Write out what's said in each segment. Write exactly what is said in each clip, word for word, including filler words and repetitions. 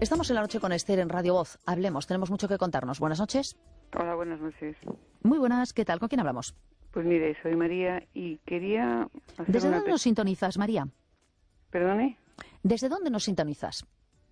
Estamos en la noche con Esther en Radio Voz. Hablemos, tenemos mucho que contarnos. Buenas noches. Hola, buenas noches. Muy buenas, ¿qué tal? ¿Con quién hablamos? Pues mire, soy María y quería hacer ¿Desde una... dónde nos sintonizas, María? ¿Perdone? ¿Desde dónde nos sintonizas?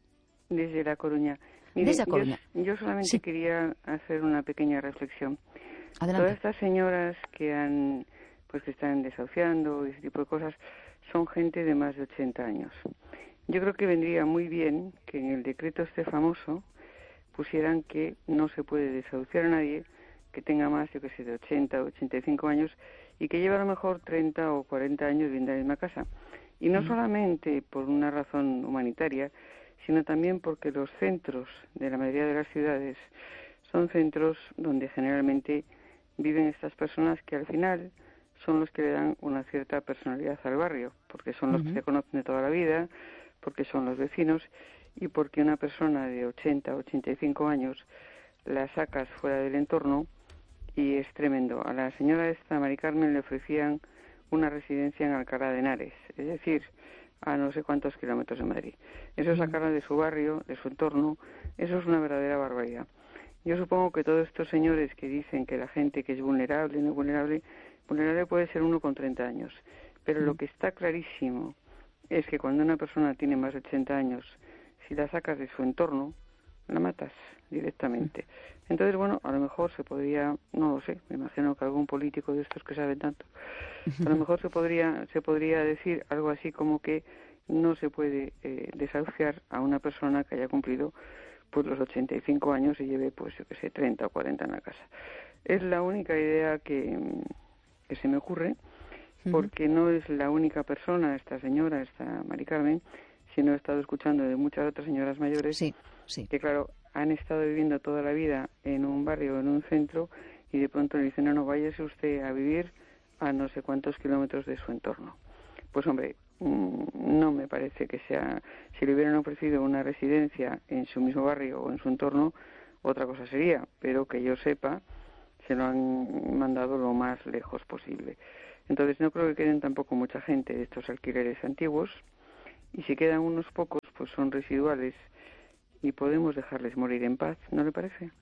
Desde La Coruña. Mire, Desde La Coruña. Yo, yo solamente Sí. quería hacer una pequeña reflexión. Adelante. Todas estas señoras que han, pues que están desahuciando y ese tipo de cosas, son gente de más de ochenta años. Yo creo que vendría muy bien que en el decreto este famoso pusieran que no se puede desahuciar a nadie que tenga más, yo que sé, de ochenta o ochenta y cinco años y que lleve a lo mejor treinta o cuarenta años viviendo en la misma casa. Y no mm. solamente por una razón humanitaria, sino también porque los centros de la mayoría de las ciudades son centros donde generalmente viven estas personas que al final son los que le dan una cierta personalidad al barrio, porque son los uh-huh. que se conocen de toda la vida, porque son los vecinos y porque una persona de ochenta, ochenta y cinco años la sacas fuera del entorno y es tremendo. A la señora esta, Mari Carmen, le ofrecían una residencia en Alcalá de Henares, es decir, a no sé cuántos kilómetros de Madrid. Eso es sacarla de su barrio, de su entorno, eso es una verdadera barbaridad. Yo supongo que todos estos señores que dicen que la gente que es vulnerable, no vulnerable, vulnerable puede ser uno con treinta años, pero lo que está clarísimo es que cuando una persona tiene más de ochenta años, si la sacas de su entorno, la matas directamente. Entonces, bueno, a lo mejor se podría, no lo sé, me imagino que algún político de estos que sabe tanto, a lo mejor se podría se podría decir algo así como que no se puede eh, desahuciar a una persona que haya cumplido pues los ochenta y cinco años y lleve, pues yo que sé, treinta o cuarenta en la casa. Es la única idea que, que se me ocurre, porque no es la única persona, esta señora, esta Mari Carmen, sino he estado escuchando de muchas otras señoras mayores sí, sí. que, claro, han estado viviendo toda la vida en un barrio, en un centro, y de pronto le dicen, no, no, váyase usted a vivir a no sé cuántos kilómetros de su entorno. Pues, hombre, no me parece que sea... Si le hubieran ofrecido una residencia en su mismo barrio o en su entorno, otra cosa sería, pero que yo sepa, se lo han mandado lo más lejos posible. Entonces no creo que queden tampoco mucha gente de estos alquileres antiguos, y si quedan unos pocos, pues son residuales y podemos dejarles morir en paz, ¿no le parece?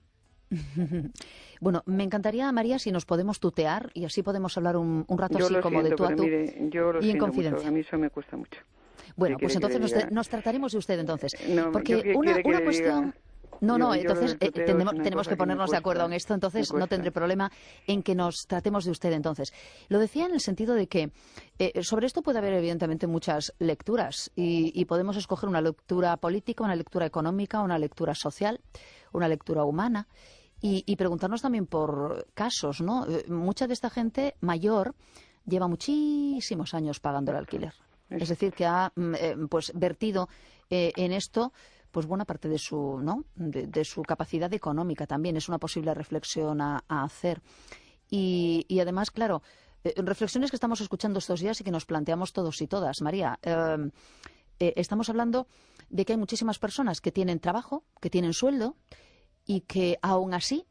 Bueno, me encantaría, María, si nos podemos tutear y así podemos hablar un, un rato yo así como siento, de tú a tú mire, yo lo y en siento confidencia. Mucho. A mí eso me cuesta mucho. Bueno, pues entonces nos, nos trataremos de usted entonces. No, porque una, una cuestión... Diga... No, no, yo, entonces yo eh, tenemos, tenemos que ponernos que de acuerdo en esto, entonces no tendré problema en que nos tratemos de usted entonces. Lo decía en el sentido de que eh, sobre esto puede haber evidentemente muchas lecturas y, y podemos escoger una lectura política, una lectura económica, una lectura social, una lectura humana y, y preguntarnos también por casos, ¿no? Eh, mucha de esta gente mayor lleva muchísimos años pagando el alquiler. Es decir, que ha eh, pues vertido eh, en esto pues buena parte de su, ¿no? de, de su capacidad económica también. Es una posible reflexión a, a hacer. Y, y además, claro, eh, reflexiones que estamos escuchando estos días y que nos planteamos todos y todas. María, eh, eh, estamos hablando de que hay muchísimas personas que tienen trabajo, que tienen sueldo y que aún así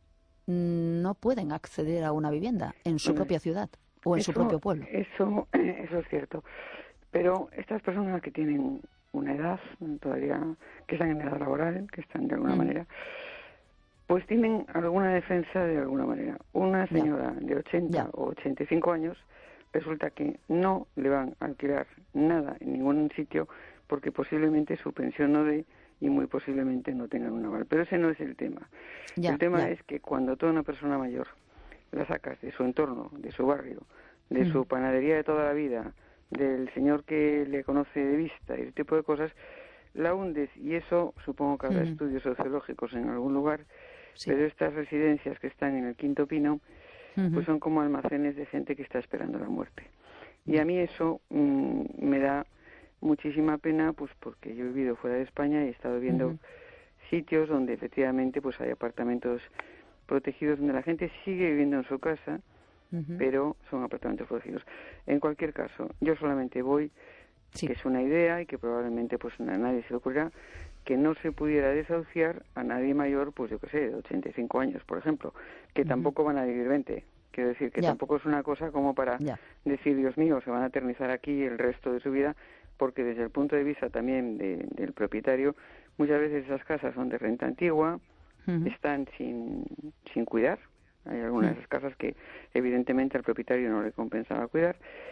no pueden acceder a una vivienda en su propia ciudad o en eso, su propio pueblo. Eso, eso es cierto. Pero estas personas que tienen una edad todavía, que están en edad laboral, que están de alguna mm. manera, pues tienen alguna defensa de alguna manera. Una señora ya. de ochenta ya. o ochenta y cinco años, resulta que no le van a alquilar nada en ningún sitio porque posiblemente su pensión no dé y muy posiblemente no tengan un aval. Pero ese no es el tema. Ya, el tema ya. es que cuando toda una persona mayor la sacas de su entorno, de su barrio, de mm. su panadería de toda la vida, del señor que le conoce de vista y ese tipo de cosas, la hundes, y eso supongo que habrá mm. estudios sociológicos en algún lugar, sí. pero estas residencias que están en el Quinto Pino, mm-hmm. pues son como almacenes de gente que está esperando la muerte. Y a mí eso mmm, me da muchísima pena, pues porque yo he vivido fuera de España y he estado viendo mm-hmm. sitios donde efectivamente pues hay apartamentos protegidos donde la gente sigue viviendo en su casa, Uh-huh. pero son apartamentos protegidos. En cualquier caso, yo solamente voy, sí. que es una idea y que probablemente pues a nadie se le ocurrirá, que no se pudiera desahuciar a nadie mayor, pues yo qué sé, de ochenta y cinco años, por ejemplo, que uh-huh. tampoco van a vivir veinte. Quiero decir que yeah. tampoco es una cosa como para yeah. decir, Dios mío, se van a eternizar aquí el resto de su vida, porque desde el punto de vista también de, del propietario, Muchas veces esas casas son de renta antigua, uh-huh. están sin, sin cuidar. Hay algunas de esas casas que evidentemente al propietario no le compensaba cuidar.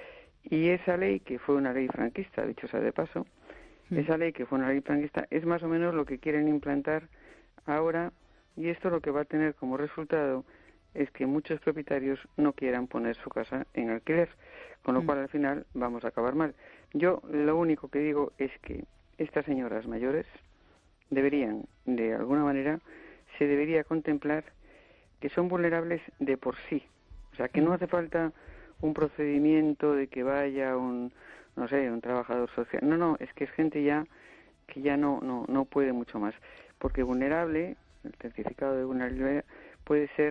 Y esa ley, que fue una ley franquista, dicho sea de paso, uh-huh. esa ley que fue una ley franquista es más o menos lo que quieren implantar ahora, y esto lo que va a tener como resultado es que muchos propietarios no quieran poner su casa en alquiler, con lo uh-huh. cual al final vamos a acabar mal. Yo lo único que digo es que estas señoras mayores deberían, de alguna manera, se debería contemplar que son vulnerables de por sí. O sea, que no hace falta un procedimiento de que vaya un, no sé, un trabajador social. No, no, es que es gente ya que ya no, no, no puede mucho más. Porque vulnerable, el certificado de vulnerabilidad puede ser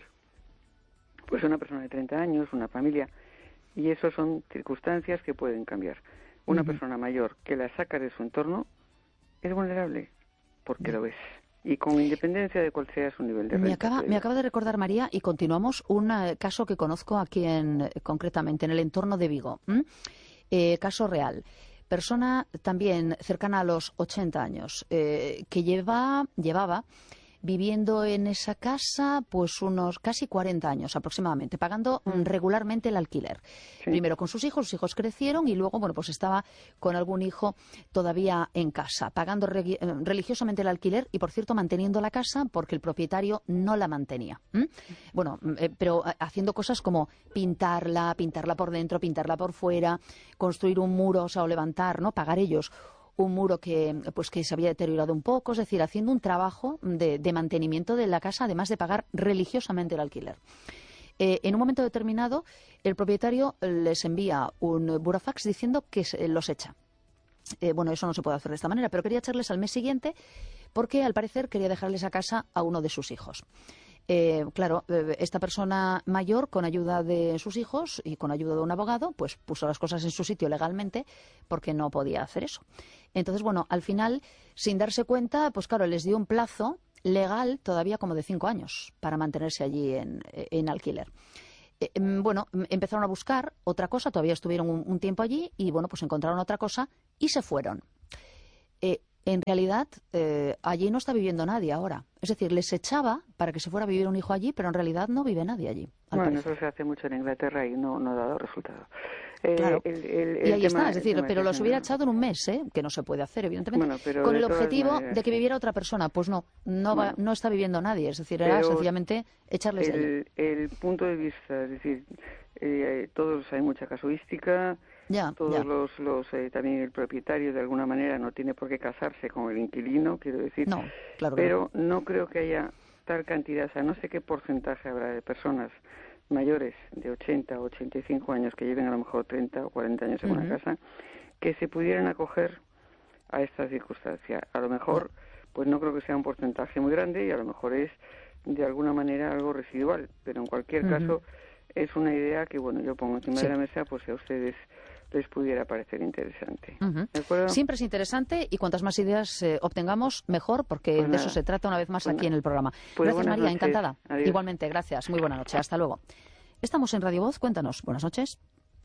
pues una persona de treinta años, una familia, y eso son circunstancias que pueden cambiar. Una uh-huh. persona mayor que la saca de su entorno es vulnerable, porque uh-huh. lo ves. Y con independencia de cuál sea su nivel de renta. Me acaba, me acaba de recordar, María, y continuamos, un uh, caso que conozco aquí en, concretamente en el entorno de Vigo. ¿Mm? Eh, caso real. Persona también cercana a los ochenta años, eh, que lleva, llevaba viviendo en esa casa pues unos casi cuarenta años aproximadamente, pagando mm. regularmente el alquiler. Sí. Primero con sus hijos, sus hijos crecieron y luego, bueno, pues estaba con algún hijo todavía en casa, pagando re religiosamente el alquiler y, por cierto, manteniendo la casa porque el propietario no la mantenía. ¿Mm? Bueno, eh, pero haciendo cosas como pintarla, pintarla por dentro, pintarla por fuera, construir un muro, o sea, o levantar, ¿no? Pagar ellos un muro que pues que se había deteriorado un poco, es decir, haciendo un trabajo de, de mantenimiento de la casa, además de pagar religiosamente el alquiler. Eh, en un momento determinado, el propietario les envía un burofax diciendo que se, los echa. Eh, bueno, eso no se puede hacer de esta manera, pero quería echarles al mes siguiente porque, al parecer, quería dejarles a casa a uno de sus hijos. Eh, claro, eh, esta persona mayor, con ayuda de sus hijos y con ayuda de un abogado, pues puso las cosas en su sitio legalmente porque no podía hacer eso. Entonces, bueno, al final, sin darse cuenta, pues claro, les dio un plazo legal todavía como de cinco años para mantenerse allí en, en alquiler. Eh, bueno, empezaron a buscar otra cosa, todavía estuvieron un, un tiempo allí y, bueno, pues encontraron otra cosa y se fueron. Eh, En realidad, eh, allí no está viviendo nadie ahora. Es decir, les echaba para que se fuera a vivir un hijo allí, pero en realidad no vive nadie allí. Bueno, parecer. Eso se hace mucho en Inglaterra y no, no ha dado resultado. Eh, claro. El, el, el y ahí tema, está, es decir, pero los hubiera no. echado en un mes, ¿eh? Que no se puede hacer, evidentemente, bueno, pero con el de objetivo maneras, de que viviera otra persona. Pues no, no, bueno, va, no está viviendo nadie. Es decir, era sencillamente echarles el, de allí. El punto de vista, es decir, eh, todos hay mucha casuística. Ya, Todos ya. los, los eh, también el propietario de alguna manera no tiene por qué casarse con el inquilino, quiero decir. No, claro. Pero no. no creo que haya tal cantidad, o sea, no sé qué porcentaje habrá de personas mayores de ochenta o ochenta y cinco años que lleven a lo mejor treinta o cuarenta años en uh-huh. una casa, que se pudieran acoger a esta circunstancia. A lo mejor, pues no creo que sea un porcentaje muy grande y a lo mejor es de alguna manera algo residual, pero en cualquier uh-huh. caso es una idea que, bueno, yo pongo encima sí. de la mesa, pues si a ustedes les pudiera parecer interesante. Uh-huh. ¿De acuerdo? Siempre es interesante y cuantas más ideas eh, obtengamos, mejor, porque pues de eso se trata una vez más pues aquí nada. en el programa. Pues gracias, María, noches. encantada. Adiós. Igualmente, gracias. Muy buena noche. Hasta luego. Estamos en Radio Voz. Cuéntanos. Buenas noches.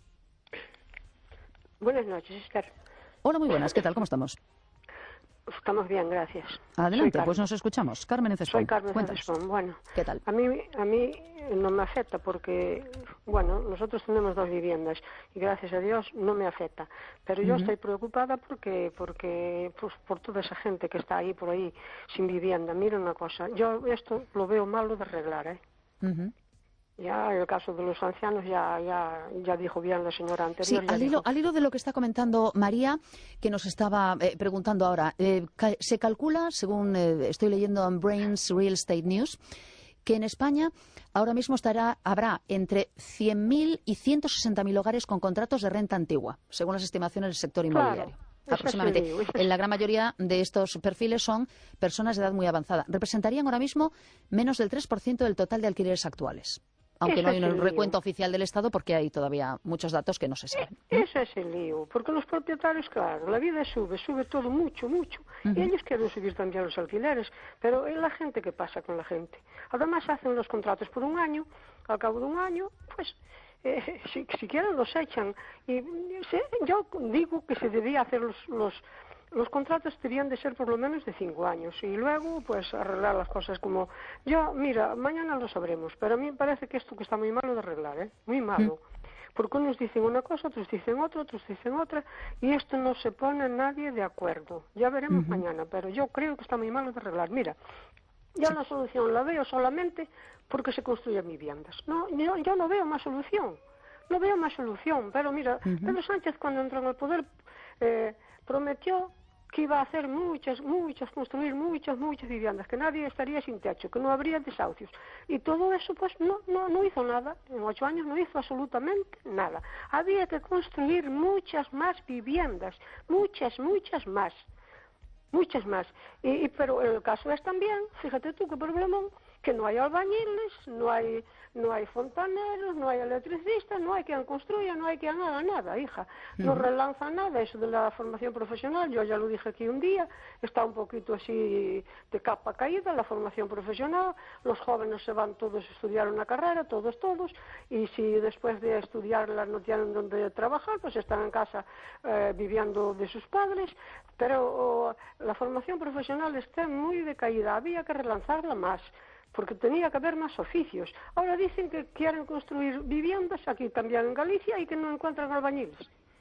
Buenas noches, Esther. Hola, muy buenas. ¿Qué tal? ¿Cómo estamos? Estamos bien, gracias. Adelante, pues nos escuchamos. Carmen Cespón. Soy Carmen Cespón. Bueno, ¿qué tal? A mí, a mí no me afecta porque, bueno, nosotros tenemos dos viviendas y gracias a Dios no me afecta. Pero yo uh-huh. estoy preocupada porque, porque pues, por toda esa gente que está ahí por ahí sin vivienda. Mira una cosa, yo esto lo veo malo de arreglar, ¿eh? Uh-huh. Ya el caso de los ancianos ya, ya, ya dijo bien la señora anterior. Sí, al hilo, al hilo de lo que está comentando María, que nos estaba eh, preguntando ahora, eh, ca se calcula, según eh, estoy leyendo en Brains Real Estate News, que en España ahora mismo estará, habrá entre cien mil y ciento sesenta mil hogares con contratos de renta antigua, según las estimaciones del sector inmobiliario. Claro. Aproximadamente. En la gran mayoría de estos perfiles son personas de edad muy avanzada. Representarían ahora mismo menos del tres por ciento del total de alquileres actuales. Aunque no hay un recuento oficial del Estado porque hay todavía muchos datos que no se saben. Ese es el lío, porque los propietarios, claro, la vida sube, sube todo mucho, mucho, uh-huh. y ellos quieren subir también los alquileres, pero ¿y la gente qué pasa con la gente? Además hacen los contratos por un año, al cabo de un año, pues, eh, si, si quieren los echan. Y se, yo digo que se debía hacer los, los los contratos debían de ser por lo menos de cinco años y luego pues arreglar las cosas como yo, mira, mañana lo sabremos, pero a mí me parece que esto que está muy malo de arreglar, ¿eh? Muy malo. Mm. Porque unos dicen una cosa, otros dicen otra, otros dicen otra, y esto no se pone nadie de acuerdo. Ya veremos uh-huh. mañana, pero yo creo que está muy malo de arreglar. Mira, yo sí. la solución la veo solamente porque se construyen viviendas. No, yo, yo no veo más solución, no veo más solución. Pero mira, uh-huh. Pedro Sánchez cuando entró en el poder eh, prometió que iba a hacer muchas, muchas, construir muchas, muchas viviendas, que nadie estaría sin techo, que no habría desahucios. Y todo eso, pues, no, no, no hizo nada. En ocho años no hizo absolutamente nada. Había que construir muchas más viviendas, muchas, muchas más, muchas más. Y, y pero el caso es también, fíjate tú qué problema, que no hay albañiles, no hay, no hay fontaneros, no hay electricistas, no hay quien construya, no hay quien haga nada, hija. No uh-huh. relanza nada eso de la formación profesional, yo ya lo dije aquí un día, está un poquito así de capa caída la formación profesional, los jóvenes se van todos a estudiar una carrera, todos, todos, y si después de estudiarla no tienen donde trabajar, pues están en casa eh, viviendo de sus padres, pero oh, la formación profesional está muy decaída, había que relanzarla más, porque tenía que haber más oficios. Ahora dicen que quieren construir viviendas aquí también en Galicia y que no encuentran albañiles,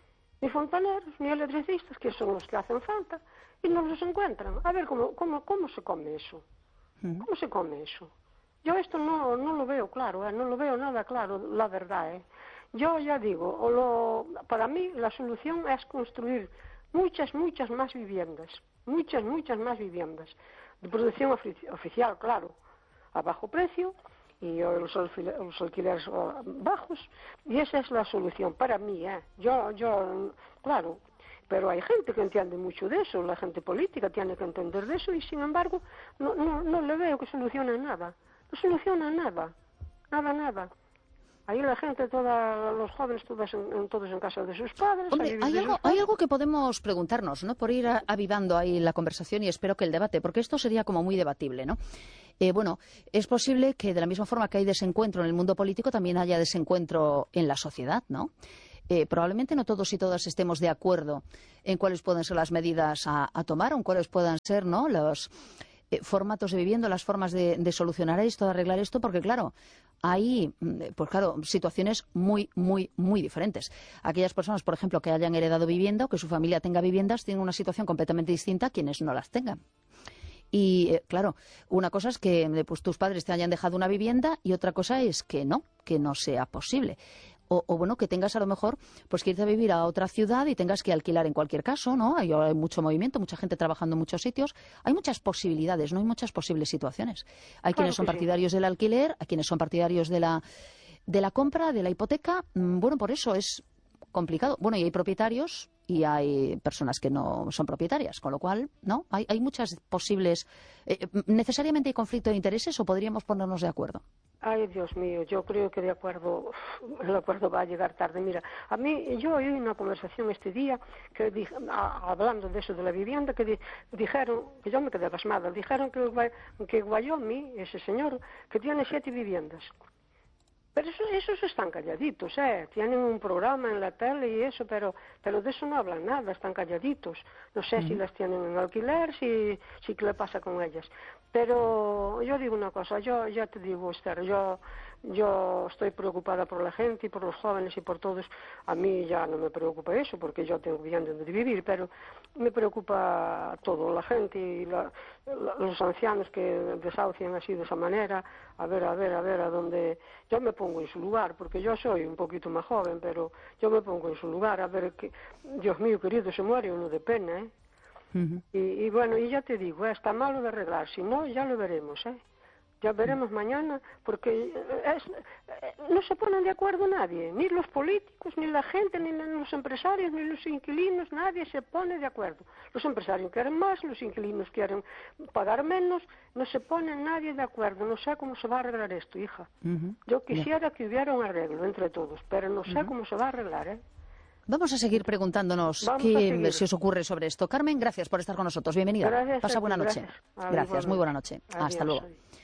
ni fontaneros, ni electricistas, que son los que hacen falta, y no los encuentran. A ver, ¿cómo, cómo, cómo se come eso? ¿Cómo se come eso? Yo esto no, no lo veo claro, ¿eh? No lo veo nada claro, la verdad. ¿eh? Yo ya digo, o lo, para mí la solución es construir muchas, muchas más viviendas, muchas, muchas más viviendas, de producción ofici- oficial, claro, a bajo precio y los, los alquileres bajos, y esa es la solución para mí, ¿eh? yo, yo, claro, pero hay gente que entiende mucho de eso, la gente política tiene que entender de eso y sin embargo no, no, no le veo que solucione nada, no soluciona nada, nada, nada. Ahí la gente, toda, los jóvenes, todos en, en, todos en casa de sus padres. Hombre, hay algo, hay algo que podemos preguntarnos, ¿no? Por ir a, avivando ahí la conversación y espero que el debate, porque esto sería como muy debatible, ¿no? Eh, bueno, es posible que de la misma forma que hay desencuentro en el mundo político, también haya desencuentro en la sociedad, ¿no? Eh, probablemente no todos y todas estemos de acuerdo en cuáles pueden ser las medidas a, a tomar o en cuáles puedan ser, ¿no?, los eh, formatos de vivienda, las formas de, de solucionar esto, de arreglar esto, porque claro, hay, pues claro, situaciones muy, muy, muy diferentes. Aquellas personas, por ejemplo, que hayan heredado vivienda o que su familia tenga viviendas, tienen una situación completamente distinta a quienes no las tengan. Y, eh, claro, una cosa es que pues, tus padres te hayan dejado una vivienda y otra cosa es que no, que no sea posible. O, o bueno, que tengas a lo mejor pues que irte a vivir a otra ciudad y tengas que alquilar en cualquier caso, ¿no? Hay, hay mucho movimiento, mucha gente trabajando en muchos sitios. Hay muchas posibilidades, ¿no? Hay muchas posibles situaciones. Hay claro quienes son partidarios sí. del alquiler, hay quienes son partidarios de la, de la compra, de la hipoteca. Bueno, por eso es complicado. Bueno, y hay propietarios y hay personas que no son propietarias, con lo cual, ¿no? Hay, hay muchas posibles... Eh, ¿Necesariamente hay conflicto de intereses o podríamos ponernos de acuerdo? Ay, Dios mío, yo creo que de acuerdo, el acuerdo va a llegar tarde. Mira, a mí, yo oí una conversación este día, que dije, a, hablando de eso de la vivienda, que di, dijeron, que yo me quedé pasmada, dijeron que, que Guayomi, ese señor, que tiene siete viviendas. Pero eso, esos están calladitos, ¿eh? Tienen un programa en la tele y eso, pero pero de eso no hablan nada, están calladitos. No sé uh-huh. si las tienen en alquiler, si, si qué le pasa con ellas. Pero yo digo una cosa, yo ya te digo, Esther, yo yo estoy preocupada por la gente y por los jóvenes y por todos. A mí ya no me preocupa eso, porque yo tengo bien donde vivir, pero me preocupa todo, la gente y la, la, los ancianos que desahucian así de esa manera. A ver, a ver, a ver, a dónde... Yo me pongo en su lugar, porque yo soy un poquito más joven, pero yo me pongo en su lugar, a ver, que Dios mío querido, se muere uno de pena, ¿eh? Uh-huh. Y, y bueno, y ya te digo, ¿eh? Está malo de arreglar, si no, ya lo veremos, ¿eh? Ya veremos mañana, porque es, no se ponen de acuerdo nadie, ni los políticos, ni la gente, ni los empresarios, ni los inquilinos, nadie se pone de acuerdo. Los empresarios quieren más, los inquilinos quieren pagar menos, no se pone nadie de acuerdo. No sé cómo se va a arreglar esto, hija. Uh-huh. Yo quisiera yeah. que hubiera un arreglo entre todos, pero no sé uh-huh. cómo se va a arreglar, ¿eh? Vamos a seguir preguntándonos Vamos qué seguir. se os ocurre sobre esto. Carmen, gracias por estar con nosotros. Bienvenida. Gracias, Pasa buena noche. Gracias, gracias. Muy buena noche. Adiós. Hasta luego.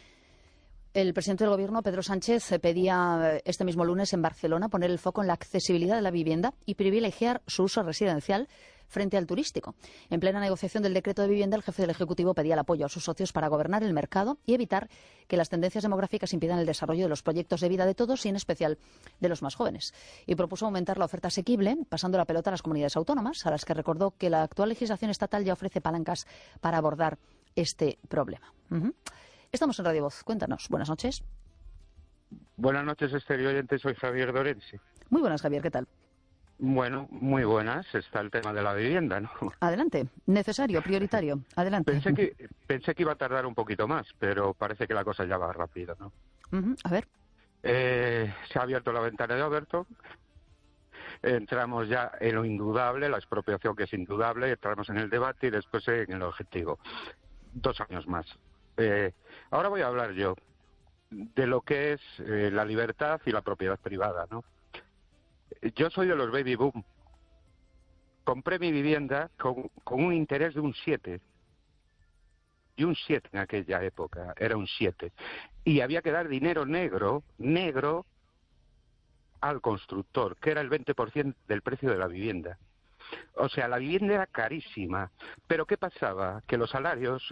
El presidente del Gobierno, Pedro Sánchez, pedía este mismo lunes en Barcelona poner el foco en la accesibilidad de la vivienda y privilegiar su uso residencial frente al turístico. En plena negociación del decreto de vivienda, el jefe del Ejecutivo pedía el apoyo a sus socios para gobernar el mercado y evitar que las tendencias demográficas impidan el desarrollo de los proyectos de vida de todos y en especial de los más jóvenes. Y propuso aumentar la oferta asequible, pasando la pelota a las comunidades autónomas, a las que recordó que la actual legislación estatal ya ofrece palancas para abordar este problema. Uh-huh. Estamos en Radio Voz. Cuéntanos. Buenas noches. Buenas noches, exterior oyente. Soy Javier Dorense. Muy buenas, Javier. ¿Qué tal? Bueno, muy buenas. Está el tema de la vivienda, ¿no? Adelante. Necesario, prioritario. Adelante. Pensé que, pensé que iba a tardar un poquito más, pero parece que la cosa ya va rápido, ¿no? Uh-huh. A ver. Eh, se ha abierto la ventana de Overton. Entramos ya en lo indudable, la expropiación que es indudable, entramos en el debate y después en el objetivo. Dos años más. Eh, ahora voy a hablar yo de lo que es eh, la libertad y la propiedad privada, ¿no? Yo soy de los baby boom. Compré mi vivienda con, con un interés de un siete. Y un siete en aquella época, era un siete. Y había que dar dinero negro, negro, al constructor, que era el veinte por ciento del precio de la vivienda. O sea, la vivienda era carísima. Pero ¿qué pasaba? Que los salarios,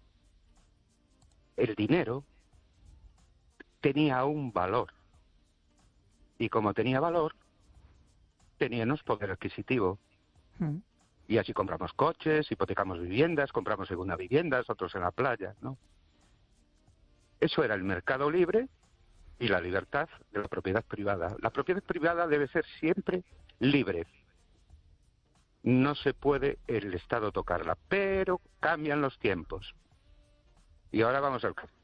el dinero, tenía un valor. Y como tenía valor, teníamos poder adquisitivo. Mm. Y así compramos coches, hipotecamos viviendas, compramos segunda viviendas, otros en la playa, ¿no? Eso era el mercado libre y la libertad de la propiedad privada. La propiedad privada debe ser siempre libre. No se puede el Estado tocarla, pero cambian los tiempos. Y ahora vamos al caso.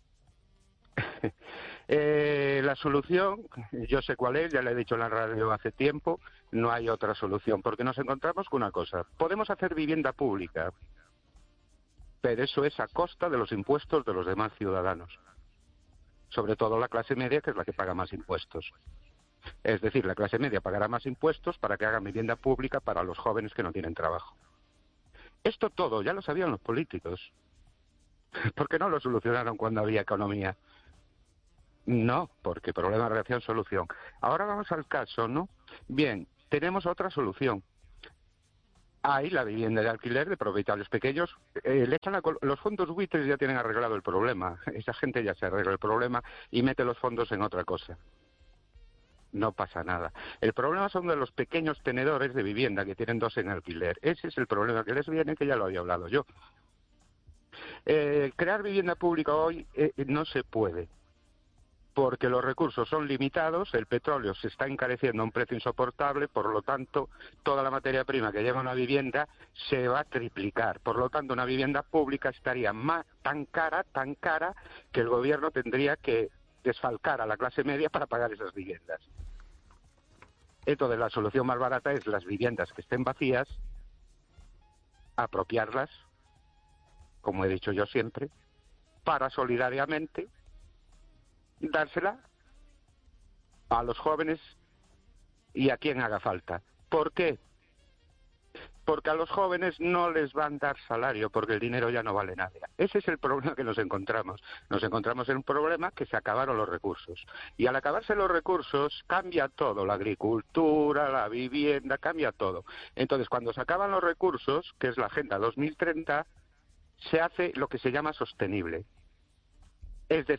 Eh, la solución, yo sé cuál es, ya le he dicho en la radio hace tiempo, no hay otra solución, porque nos encontramos con una cosa. Podemos hacer vivienda pública, pero eso es a costa de los impuestos de los demás ciudadanos. Sobre todo la clase media, que es la que paga más impuestos. Es decir, la clase media pagará más impuestos para que hagan vivienda pública para los jóvenes que no tienen trabajo. Esto todo ya lo sabían los políticos. ¿Por qué no lo solucionaron cuando había economía? No, porque problema, reacción, solución. Ahora vamos al caso, ¿no? Bien, tenemos otra solución. Hay la vivienda de alquiler de propietarios pequeños. Eh, le echan a los fondos buitres ya tienen arreglado el problema. Esa gente ya se arregla el problema y mete los fondos en otra cosa. No pasa nada. El problema son de los pequeños tenedores de vivienda que tienen dos en alquiler. Ese es el problema que les viene, que ya lo había hablado yo. Eh, crear vivienda pública hoy eh, no se puede. Porque los recursos son limitados, el petróleo se está encareciendo a un precio insoportable, por lo tanto, toda la materia prima que lleva una vivienda se va a triplicar. Por lo tanto, una vivienda pública estaría más, tan cara, tan cara, que el gobierno tendría que desfalcar a la clase media para pagar esas viviendas. Entonces, la solución más barata es las viviendas que estén vacías, apropiarlas, como he dicho yo siempre, para solidariamente dársela a los jóvenes y a quien haga falta. ¿Por qué? Porque a los jóvenes no les van a dar salario, porque el dinero ya no vale nada. Ese es el problema que nos encontramos. Nos encontramos en un problema que se acabaron los recursos. Y al acabarse los recursos, cambia todo. La agricultura, la vivienda, cambia todo. Entonces, cuando se acaban los recursos, que es la Agenda dos mil treinta, se hace lo que se llama sostenible. Es decir,